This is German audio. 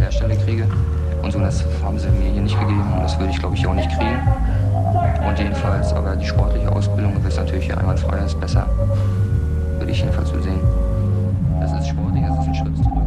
Lehrstelle kriege. Und so, das haben sie mir hier nicht gegeben und das würde ich, glaube ich, auch nicht kriegen. Und jedenfalls, aber die sportliche Ausbildung ist natürlich hier einwandfrei, ist besser. Würde ich jedenfalls so sehen. Das ist sportlich, das ist ein Schritt zurück.